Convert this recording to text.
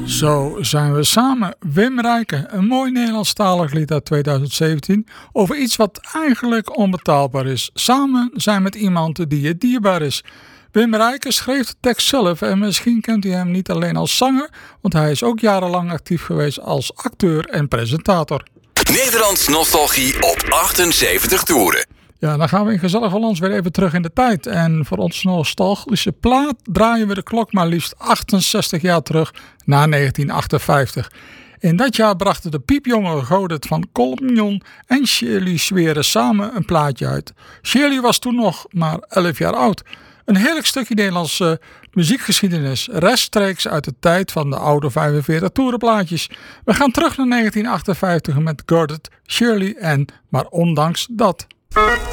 Zo zijn we samen. Wim Rijken, een mooi Nederlandstalig lied uit 2017 over iets wat eigenlijk onbetaalbaar is. Samen zijn met iemand die je dierbaar is. Wim Rijken schreef de tekst zelf en misschien kent u hem niet alleen als zanger, want hij is ook jarenlang actief geweest als acteur en presentator. Nederlands nostalgie op 78 toeren. Ja, dan gaan we in Gezellig Hollands weer even terug in de tijd. En voor ons nostalgische plaat draaien we de klok maar liefst 68 jaar terug naar 1958. In dat jaar brachten de piepjonge Godert van Collignon en Shirley Zweren samen een plaatje uit. Shirley was toen nog maar 11 jaar oud. Een heerlijk stukje Nederlandse muziekgeschiedenis, rechtstreeks uit de tijd van de oude 45 toerenplaatjes. We gaan terug naar 1958 met Godert, Shirley en Maar Ondanks Dat.